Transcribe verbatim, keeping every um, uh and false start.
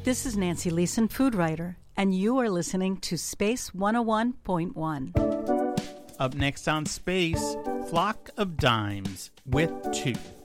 This is Nancy Leeson, food writer, and you are listening to Space one oh one point one. Up next on Space, Flock of Dimes with two.